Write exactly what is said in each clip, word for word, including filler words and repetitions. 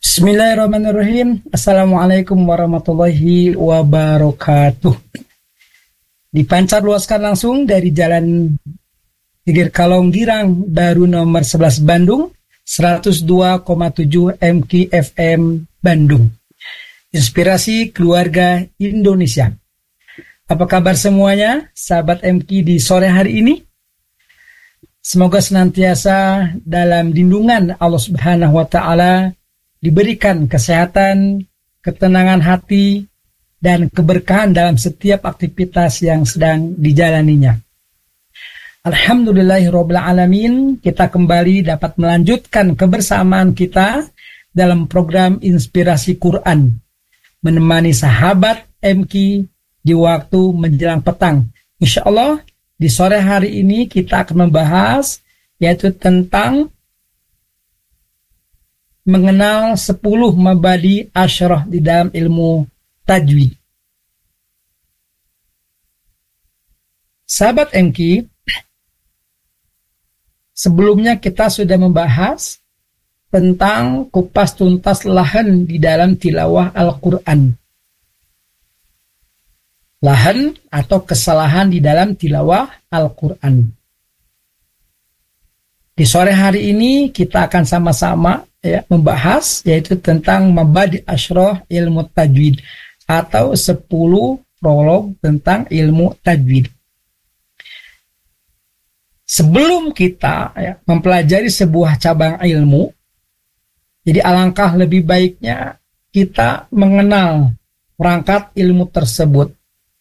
Bismillahirrahmanirrahim. Assalamualaikum warahmatullahi wabarakatuh. Dipancar luaskan langsung dari Jalan Tigir Kalong Girang Baru nomor sebelas Bandung, seratus dua koma tujuh M K F M Bandung. Inspirasi keluarga Indonesia. Apa kabar semuanya, sahabat M K di sore hari ini? Semoga senantiasa dalam lindungan Allah Subhanahu wa taala, diberikan kesehatan, ketenangan hati, dan keberkahan dalam setiap aktivitas yang sedang dijalaninya. Alhamdulillahirabbil alamin, kita kembali dapat melanjutkan kebersamaan kita dalam program Inspirasi Quran, menemani sahabat M K di waktu menjelang petang. Insya Allah di sore hari ini kita akan membahas yaitu tentang mengenal sepuluh mabadi asyarah di dalam ilmu tajwid. Sahabat M K, sebelumnya kita sudah membahas tentang kupas tuntas lahan di dalam tilawah Al-Quran. Lahan atau kesalahan di dalam tilawah Al-Quran. Di sore hari ini kita akan sama-sama ya, membahas yaitu tentang mabadi asyarah ilmu tajwid atau sepuluh prolog tentang ilmu tajwid. Sebelum kita ya, mempelajari sebuah cabang ilmu, jadi alangkah lebih baiknya kita mengenal perangkat ilmu tersebut.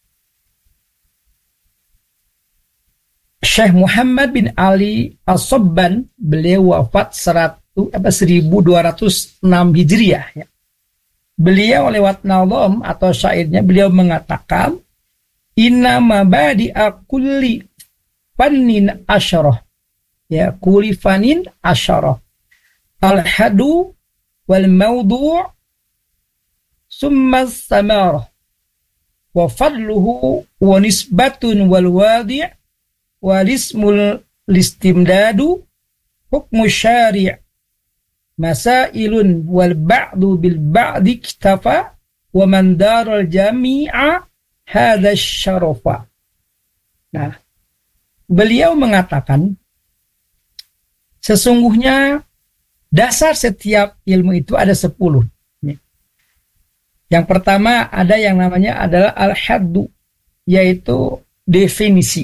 Syekh Muhammad bin Ali As-Sabban, beliau wafat seribu dua ratus enam Hijriah. Ya. Beliau lewat nazam atau syairnya, beliau mengatakan, Inna mabadi'a kulli fannin asyarah. Ya, kulli fannin asyarah. Al-hadu wal mawdu' summa samarah. Wa fadluhu wa nisbatun wal wadi' walismul listimdadu hukmu syari' masailun wal ba'du bil ba'di iktafa wa man daral jami'a hadha syarafa. Nah, beliau mengatakan sesungguhnya dasar setiap ilmu itu ada sepuluh. Yang pertama ada yang namanya adalah al-haddu, yaitu definisi.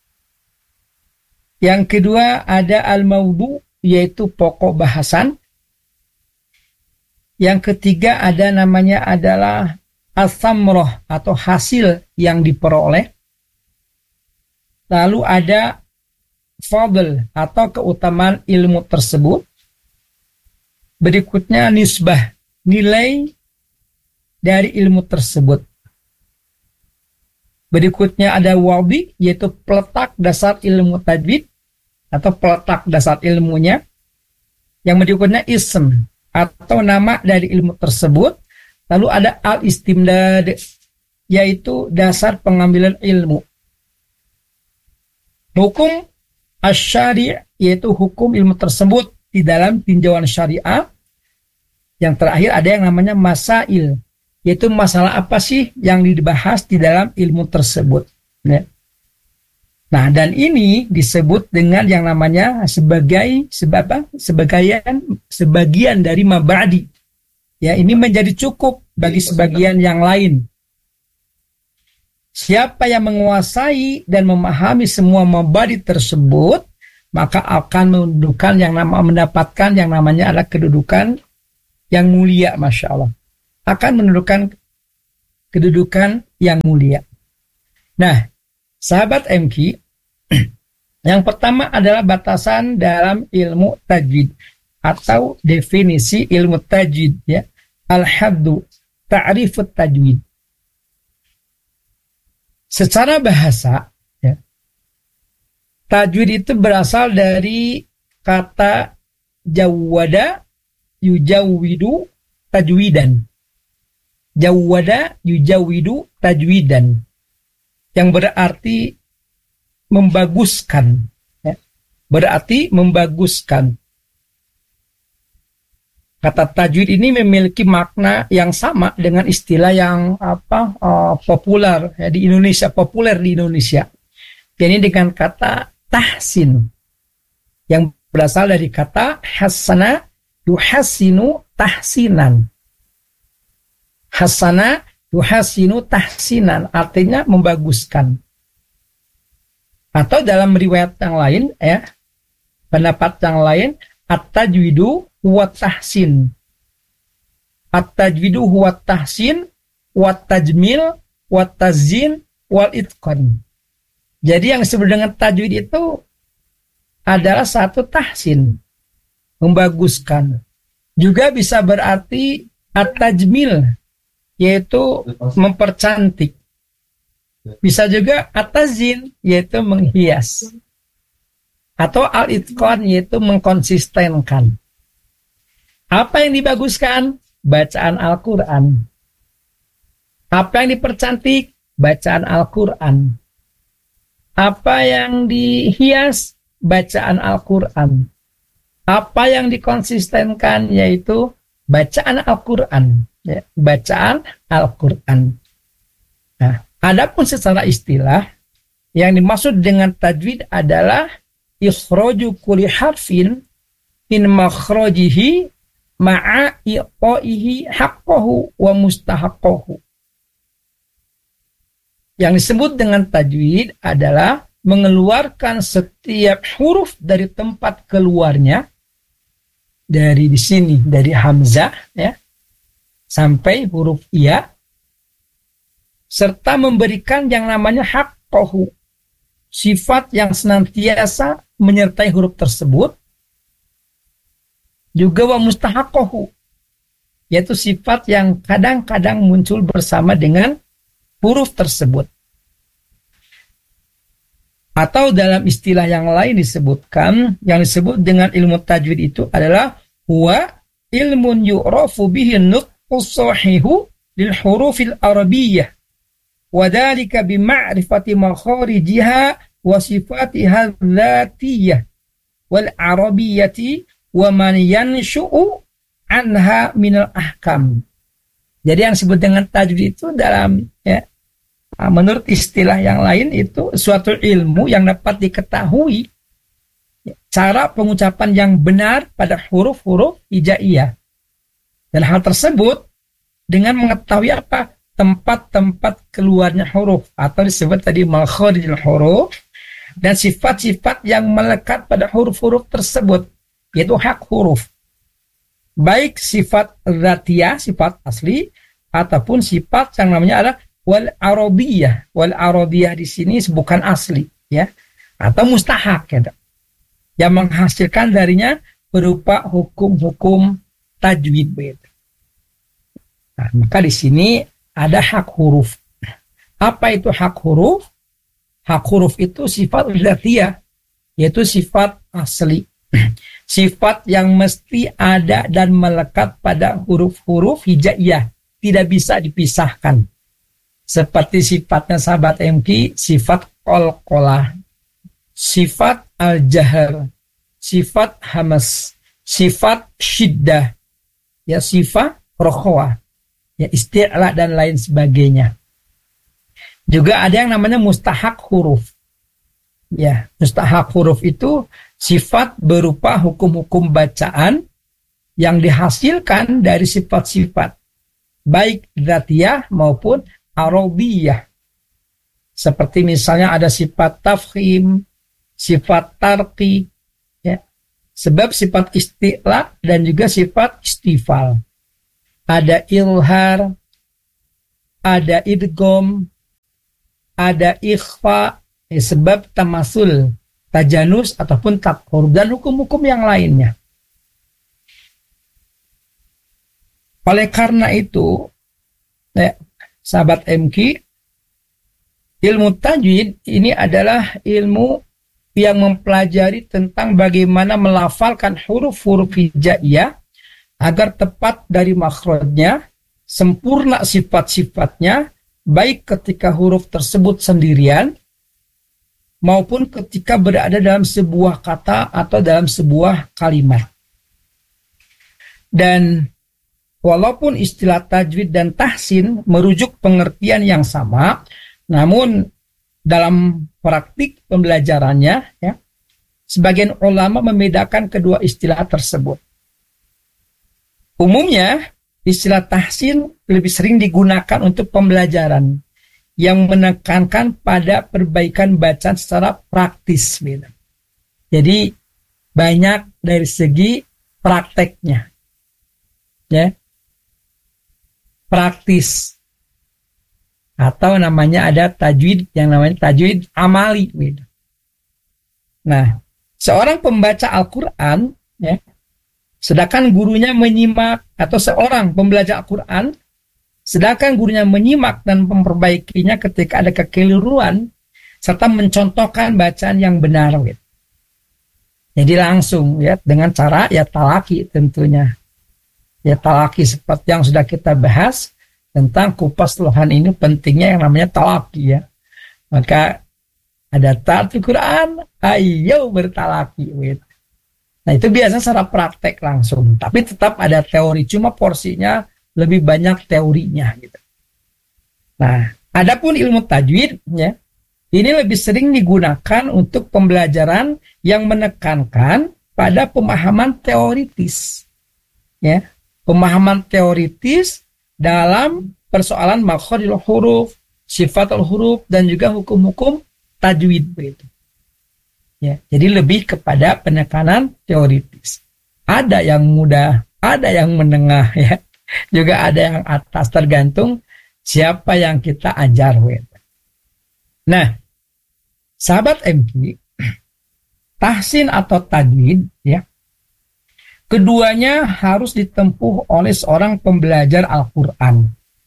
Yang kedua ada al-mawdu, yaitu pokok bahasan. Yang ketiga ada namanya adalah as-samrah atau hasil yang diperoleh. Lalu ada fadl atau keutamaan ilmu tersebut. Berikutnya nisbah, nilai dari ilmu tersebut. Berikutnya ada wadi, yaitu peletak dasar ilmu tajwid atau peletak dasar ilmunya. Yang berikutnya ism atau nama dari ilmu tersebut. Lalu ada al-istimdad, yaitu dasar pengambilan ilmu. Hukum asy-syari', yaitu hukum ilmu tersebut di dalam tinjauan syariah. Yang terakhir ada yang namanya masail, yaitu masalah apa sih yang dibahas di dalam ilmu tersebut. Ya. Nah, dan ini disebut dengan yang namanya sebagai sebab sebagian sebagian dari mabadi. Ya, ini menjadi cukup bagi sebagian yang lain. Siapa yang menguasai dan memahami semua mabadi tersebut, maka akan mendudukan yang nama mendapatkan yang namanya adalah kedudukan yang mulia, masya Allah. Akan mendudukan kedudukan yang mulia. Nah, sahabat M K, yang pertama adalah batasan dalam ilmu tajwid atau definisi ilmu tajwid, ya. Al-haddu, ta'rifut tajwid. Secara bahasa, ya, tajwid itu berasal dari kata jawwada yujawwidu tajwidan. Jawwada yujawwidu tajwidan, yang berarti membaguskan, ya. Berarti membaguskan. Kata tajwid ini memiliki makna yang sama dengan istilah yang apa uh, populer ya, di Indonesia, populer di Indonesia. Ini dengan kata tahsin yang berasal dari kata hasana yuhasinu tahsinan. Hasana yuhasinu tahsinan artinya membaguskan. Atau dalam riwayat yang lain ya, pendapat yang lain, at-tajwidu huwa tahsin. At-tajwidu huwa tahsin wa tajmil wa tazin wal itqan. Jadi yang disebut dengan tajwid itu adalah satu tahsin, membaguskan. Juga bisa berarti at-tajmil, yaitu mempercantik. Bisa juga at-tazin, yaitu menghias. Atau al-itqan, yaitu mengkonsistenkan. Apa yang dibaguskan? Bacaan Al-Quran. Apa yang dipercantik? Bacaan Al-Quran. Apa yang dihias? Bacaan Al-Quran. Apa yang dikonsistenkan? Yaitu bacaan Al-Quran. Ya, bacaan Al-Quran. Nah, adapun secara istilah, yang dimaksud dengan tajwid adalah ikhraju kulli harfin min makhrajihi ma'a iqaihi haqqahu wa mustahaqqahu. Yang disebut dengan tajwid adalah mengeluarkan setiap huruf dari tempat keluarnya, dari di sini, dari hamzah ya, sampai huruf iya, serta memberikan yang namanya haqqahu, sifat yang senantiasa menyertai huruf tersebut, juga wa mustahaqqahu, yaitu sifat yang kadang-kadang muncul bersama dengan huruf tersebut. Atau dalam istilah yang lain disebutkan, yang disebut dengan ilmu tajwid itu adalah huwa ilmun yu'rafu bihi nutqu sahihu lil hurufil arabiyyah wa dhalika bi ma'rifati makharijiha wa sifatiha dzatiyyah wal arabiyyati wa man yanshu'u anha minal ahkam. Jadi yang disebut dengan tajwid itu dalam ya, menurut istilah yang lain itu suatu ilmu yang dapat diketahui cara pengucapan yang benar pada huruf-huruf hijaiyah. Dan hal tersebut dengan mengetahui apa? Tempat-tempat keluarnya huruf atau disebut tadi makharijul huruf, dan sifat-sifat yang melekat pada huruf-huruf tersebut, yaitu hak huruf. Baik sifat dzatiyah, sifat asli, ataupun sifat yang namanya adalah wal arabiyah. Wal arabiyah di sini bukan asli ya, atau mustahak ya, yang menghasilkan darinya berupa hukum-hukum tajwid. Nah, maka di sini ada hak huruf. Apa itu hak huruf? Hak huruf itu sifat dzatiyah, yaitu sifat asli. Sifat yang mesti ada dan melekat pada huruf-huruf hijaiyah, tidak bisa dipisahkan. Seperti sifatnya sahabat M Q, sifat qalqalah, sifat al-jahr, sifat hamas, sifat syiddah, ya sifat rokhawah, ya isti'la dan lain sebagainya. Juga ada yang namanya mustahak huruf. Ya, mustahak huruf itu sifat berupa hukum-hukum bacaan yang dihasilkan dari sifat-sifat baik dzatiyah maupun arabiyah. Seperti misalnya ada sifat tafkhim, sifat tarqi, ya. Sebab sifat isti'la dan juga sifat istifal. Ada ilhar, ada idgham, ada ikhfa, ya, sebab tamasul, tajanus ataupun takhur, dan hukum-hukum yang lainnya. Oleh karena itu, ya, sahabat M Q, ilmu tajwid ini adalah ilmu yang mempelajari tentang bagaimana melafalkan huruf-huruf hijaiyah agar tepat dari makhrajnya, sempurna sifat-sifatnya, baik ketika huruf tersebut sendirian maupun ketika berada dalam sebuah kata atau dalam sebuah kalimat. Dan walaupun istilah tajwid dan tahsin merujuk pengertian yang sama, namun dalam praktik pembelajarannya, ya, sebagian ulama membedakan kedua istilah tersebut. Umumnya, istilah tahsin lebih sering digunakan untuk pembelajaran yang menekankan pada perbaikan bacaan secara praktis. Jadi, banyak dari segi prakteknya. Ya, praktis. Atau namanya ada tajwid yang namanya tajwid amali. Nah, seorang pembaca Al-Quran, ya, sedangkan gurunya menyimak, atau seorang pembelajar Al-Quran, sedangkan gurunya menyimak dan memperbaikinya ketika ada kekeliruan, serta mencontohkan bacaan yang benar. Gitu. Jadi langsung, ya, dengan cara ya talaki tentunya. Ya talaki seperti yang sudah kita bahas, tentang kupas luhan ini pentingnya yang namanya talaki, ya. Maka ada ta'atul Quran, ayo bertalaki. Gitu. Nah itu biasanya secara praktek langsung, tapi tetap ada teori, cuma porsinya lebih banyak teorinya. Gitu. Nah, adapun ilmu tajwid, ya, ini lebih sering digunakan untuk pembelajaran yang menekankan pada pemahaman teoritis, ya, pemahaman teoritis dalam persoalan makharijul huruf, sifatul huruf, dan juga hukum-hukum tajwid begitu. Ya, jadi lebih kepada penekanan teoritis. Ada yang mudah, ada yang menengah, ya, juga ada yang atas, tergantung siapa yang kita ajar. Begitu. Nah, sahabat M Q, tahsin atau tajwid, ya, keduanya harus ditempuh oleh seorang pembelajar Al-Quran.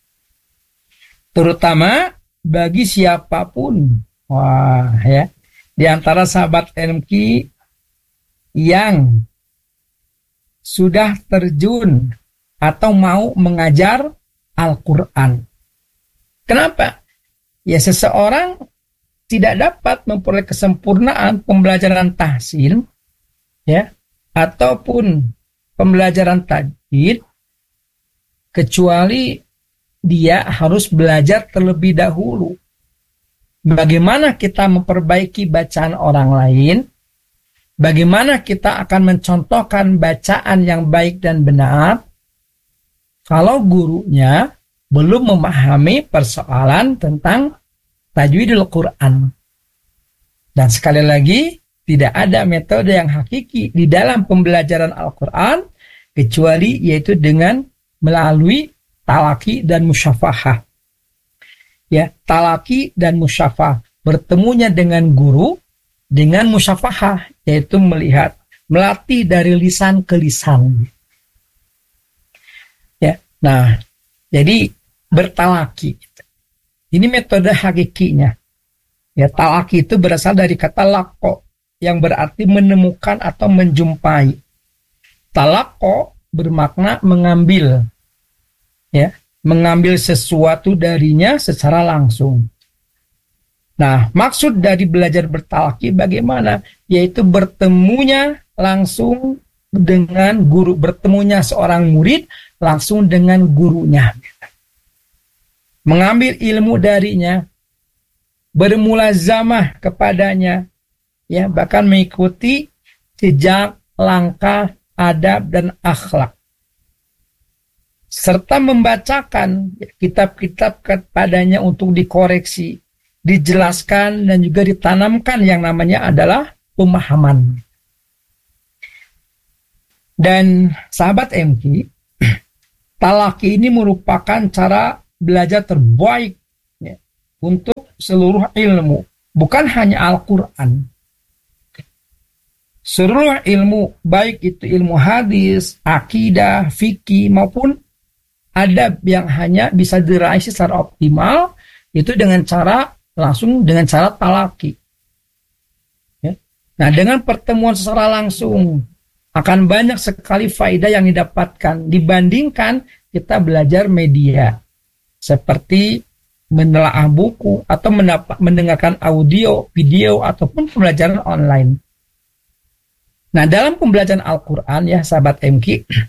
Terutama bagi siapapun. Wah, ya. Di antara sahabat M Q yang sudah terjun atau mau mengajar Al-Quran. Kenapa? Ya, seseorang tidak dapat memperoleh kesempurnaan pembelajaran tahsin, ya, ataupun pembelajaran tajwid kecuali dia harus belajar terlebih dahulu bagaimana kita memperbaiki bacaan orang lain, bagaimana kita akan mencontohkan bacaan yang baik dan benar kalau gurunya belum memahami persoalan tentang tajwidul Quran. Dan sekali lagi, tidak ada metode yang hakiki di dalam pembelajaran Al-Quran kecuali yaitu dengan melalui talaki dan musyafahah. Ya, talaki dan musyafahah, bertemunya dengan guru dengan musyafahah, yaitu melihat, melatih dari lisan ke lisan. Ya, nah, jadi bertalaki. Ini metode hakikinya. Ya, talaki itu berasal dari kata lako, yang berarti menemukan atau menjumpai. Talako bermakna mengambil, ya, mengambil sesuatu darinya secara langsung. Nah, maksud dari belajar bertalaki bagaimana? Yaitu bertemunya langsung dengan guru, bertemunya seorang murid langsung dengan gurunya. Mengambil ilmu darinya, bermulazamah kepadanya, ya, bahkan mengikuti jejak, langkah, adab, dan akhlak. Serta membacakan kitab-kitab kepadanya untuk dikoreksi, dijelaskan, dan juga ditanamkan yang namanya adalah pemahaman. Dan sahabat M Q, talaki ini merupakan cara belajar terbaik, ya, untuk seluruh ilmu, bukan hanya Al-Quran. Seluruh ilmu, baik itu ilmu hadis, akidah, fikih, maupun adab yang hanya bisa diraih secara optimal, itu dengan cara langsung, dengan cara talaki. Ya. Nah, dengan pertemuan secara langsung, akan banyak sekali faedah yang didapatkan dibandingkan kita belajar media, seperti menelaah buku, atau mendapat, mendengarkan audio, video, ataupun pembelajaran online. Nah, dalam pembelajaran Al-Quran, ya sahabat M Q,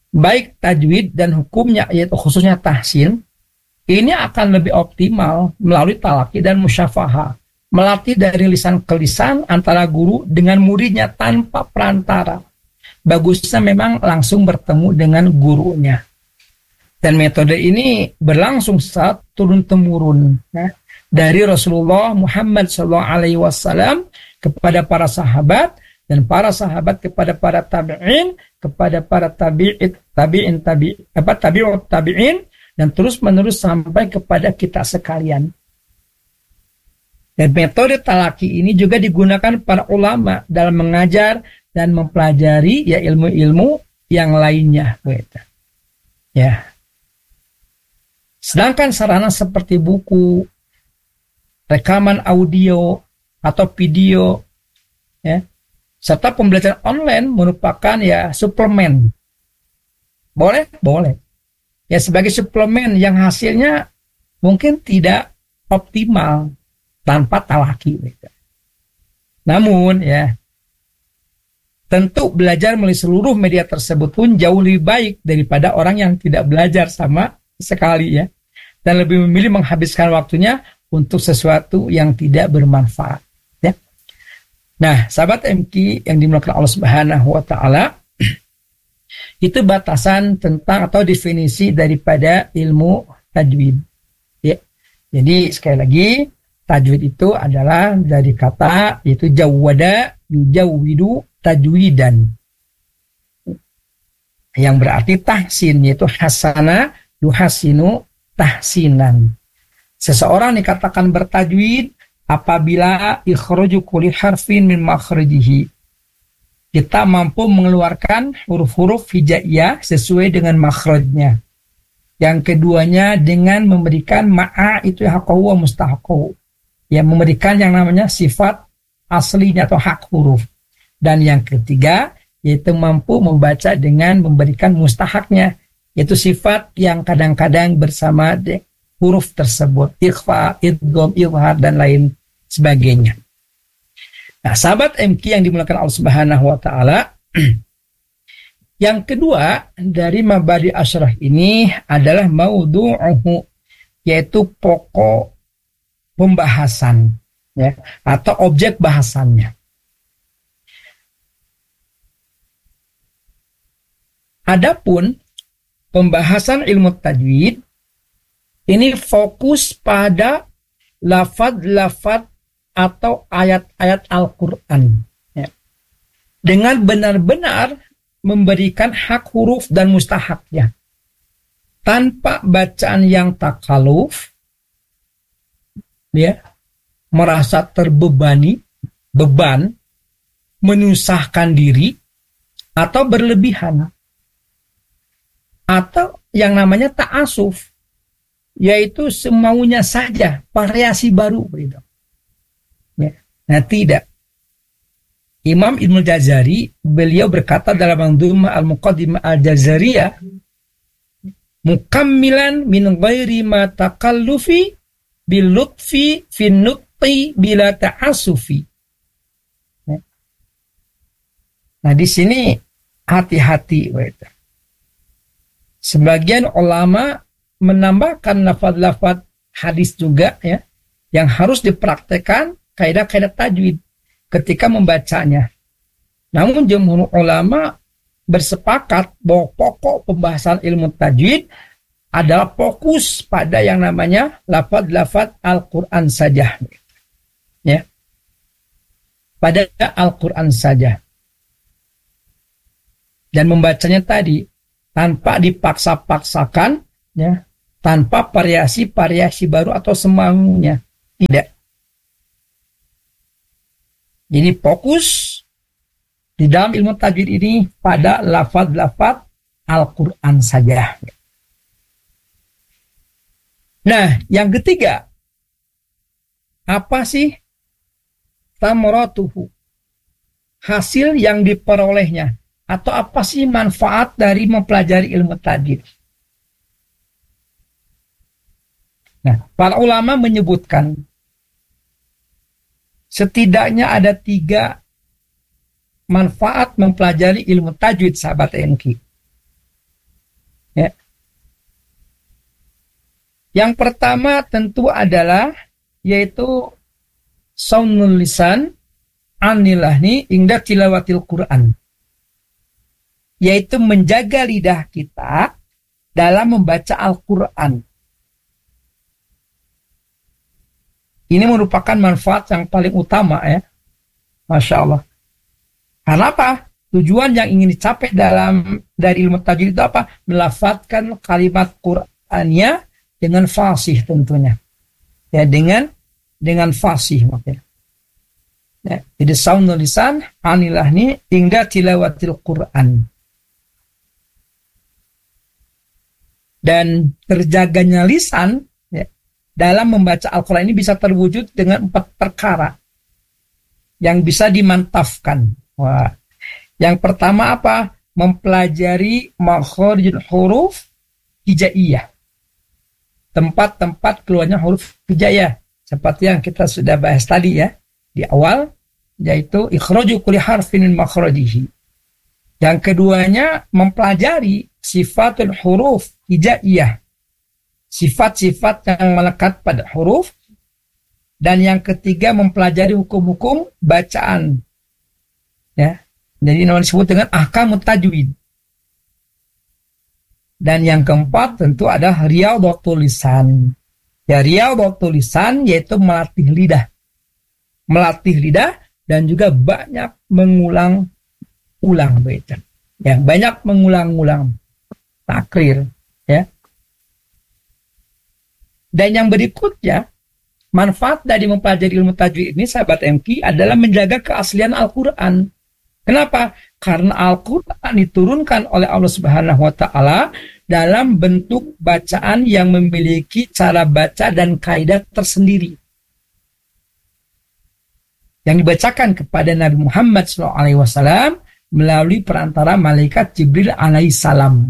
baik tajwid dan hukumnya, yaitu khususnya tahsin, ini akan lebih optimal melalui talaki dan musyafahah, melatih dari lisan ke lisan antara guru dengan muridnya tanpa perantara. Bagusnya memang langsung bertemu dengan gurunya. Dan metode ini berlangsung saat turun-temurun, ya, dari Rasulullah Muhammad shallallahu alaihi wasallam kepada para sahabat, dan para sahabat kepada para tabi'in, kepada para tabi'in, tabi'in, tabi'in, apa tabi'ut tabi'in, dan terus menerus sampai kepada kita sekalian. Dan metode talaki ini juga digunakan para ulama dalam mengajar dan mempelajari ya ilmu-ilmu yang lainnya, gitu. Ya. Sedangkan sarana seperti buku, rekaman audio atau video, ya, serta pembelajaran online merupakan ya suplemen. Boleh? Boleh. Ya, sebagai suplemen yang hasilnya mungkin tidak optimal tanpa talaki. Namun ya, tentu belajar melalui seluruh media tersebut pun jauh lebih baik daripada orang yang tidak belajar sama sekali, ya, dan lebih memilih menghabiskan waktunya untuk sesuatu yang tidak bermanfaat. Ya. Nah, sahabat M Q yang dimuliakan Allah Subhanahu wa taala, itu batasan tentang atau definisi daripada ilmu tajwid. Ya. Jadi sekali lagi, tajwid itu adalah dari kata yaitu jawwada yujawwidu tajwidan, yang berarti tahsin, yaitu hasana yuhasinu tahsinan. Seseorang dikatakan bertajwid apabila ikhraju kulli harfin min makhrajihi, kita mampu mengeluarkan huruf-huruf hijaiyah sesuai dengan makhrajnya. Yang keduanya dengan memberikan ma'a itu haqqahu wa mustahaqahu, yang memberikan yang namanya sifat aslinya atau hak huruf. Dan yang ketiga yaitu mampu membaca dengan memberikan mustahaknya, yaitu sifat yang kadang-kadang bersama huruf tersebut, ikhfa, idgham, izhar, dan lain sebagainya. Nah, sahabat M Q yang dimuliakan Allah Subhanahu wa taala, yang kedua dari mabadi asyrah ini adalah maudhu'uhu, yaitu pokok pembahasan, ya, atau objek bahasannya. Adapun pembahasan ilmu tajwid ini fokus pada lafaz-lafaz atau ayat-ayat Al-Quran, ya, dengan benar-benar memberikan hak huruf dan mustahaknya tanpa bacaan yang takaluf, ya, merasa terbebani, beban, menyusahkan diri, atau berlebihan, atau yang namanya ta'asuf, yaitu semaunya saja, variasi baru, gitu. Ya. Nah, tidak. Imam Ibnu Jazari, beliau berkata dalam Mandhumah Al-Muqaddimah Al-Jazariyah, mukammilan min ghairi ma takallufi bil lutfi fin nutqi bila ta'assufi. Ya. Nah, di sini hati-hati, gitu. Sebagian ulama menambahkan lafaz-lafaz hadis juga, ya, yang harus dipraktekkan kaidah-kaidah tajwid ketika membacanya. Namun jumhur ulama bersepakat bahwa pokok pembahasan ilmu tajwid adalah fokus pada yang namanya lafaz-lafaz Al-Quran saja, ya, pada Al-Quran saja, dan membacanya tadi tanpa dipaksa-paksakan, ya, tanpa variasi-variasi baru atau semaunya, tidak. Jadi fokus di dalam ilmu tajwid ini pada lafaz-lafaz Al-Quran saja. Nah, yang ketiga, apa sih thamaratuhu, hasil yang diperolehnya, atau apa sih manfaat dari mempelajari ilmu tajwid? Nah, para ulama menyebutkan setidaknya ada tiga manfaat mempelajari ilmu tajwid, sahabat N Q. Yang pertama tentu adalah yaitu saunul lisan anilahni ingda tilawatil Quran, yaitu menjaga lidah kita dalam membaca Al-Quran. Ini merupakan manfaat yang paling utama ya. Masya Allah. Karena apa? Tujuan yang ingin dicapai dalam dari ilmu tajwid itu apa? Melafadzkan kalimat Qur'annya dengan fasih tentunya. Ya, dengan dengan fasih makanya. Ya, jadi saunul lisan anilahni hingga tilawatil Qur'an. Dan terjaganya lisan ya, dalam membaca Al-Quran ini bisa terwujud dengan empat perkara yang bisa dimantapkan. Wah. Yang pertama apa? Mempelajari makharijul huruf hijaiyah. Tempat-tempat keluarnya huruf hijaiyah. Seperti yang kita sudah bahas tadi ya. Di awal. Yaitu ikhraju kulli harfin min makhrajihi. Yang keduanya mempelajari sifatul huruf hijaiyah. Sifat-sifat yang melekat pada huruf. Dan yang ketiga mempelajari hukum-hukum bacaan. Ya. Jadi namanya disebut dengan ahkamut tajwid. Dan yang keempat tentu ada riyadhatul lisan. Ya, riyadhatul lisan yaitu melatih lidah. Melatih lidah dan juga banyak mengulang-ulang baca. Ya, banyak mengulang-ulang takrir, ya. Dan yang berikutnya, manfaat dari mempelajari ilmu tajwid ini sahabat M Q adalah menjaga keaslian Al-Qur'an. Kenapa? Karena Al-Quran diturunkan oleh Allah Subhanahu wa Ta'ala dalam bentuk bacaan yang memiliki cara baca dan kaidah tersendiri. Yang dibacakan kepada Nabi Muhammad shallallahu alaihi wasallam melalui perantara malaikat Jibril alaihissalam.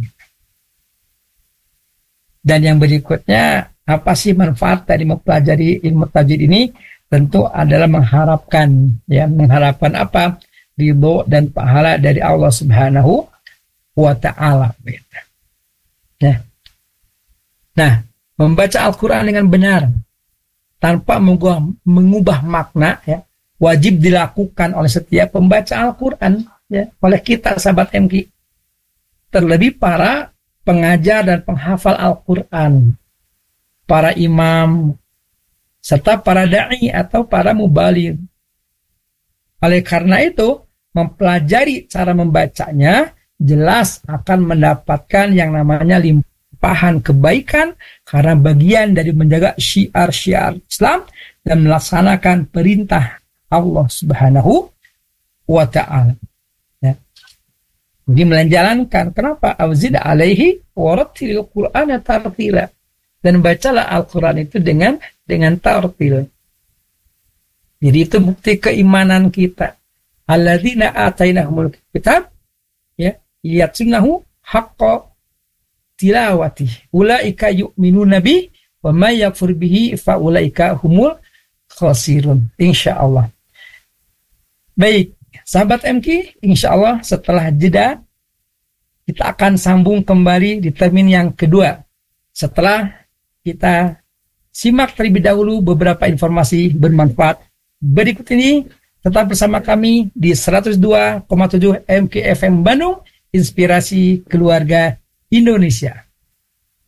Dan yang berikutnya, apa sih manfaat dari mempelajari ilmu tajwid ini? Tentu adalah mengharapkan, ya, mengharapkan apa? Ridho dan pahala dari Allah Subhanahu wa Ta'ala. Nah, nah, membaca Al-Quran dengan benar tanpa mengubah, mengubah makna ya, wajib dilakukan oleh setiap pembaca Al-Quran ya, oleh kita sahabat M Q. Terlebih para pengajar dan penghafal Al-Quran, para imam, serta para da'i atau para mubaligh. Oleh karena itu, mempelajari cara membacanya jelas akan mendapatkan yang namanya limpahan kebaikan karena bagian dari menjaga syiar-syiar Islam dan melaksanakan perintah Allah Subhanahu wa Ta'ala. Ya. Jadi menjalankan, kenapa? Awzid alaihi warattilil Qur'ana tartila. Dan bacalah Al-Quran itu dengan dengan tartil. Jadi itu bukti keimanan kita. Alladzina atainahumul kitab ya yatlunahu haqqa tilawati. Ulaika yu'minuna bi wa may yakfur bihi fa ulaika humul khasirun. Insyaallah. Baik, sahabat M Q, insyaallah setelah jeda kita akan sambung kembali di termin yang kedua. Setelah kita simak terlebih dahulu beberapa informasi bermanfaat berikut ini. Tetap bersama kami di seratus dua koma tujuh M K F M Bandung, Inspirasi Keluarga Indonesia.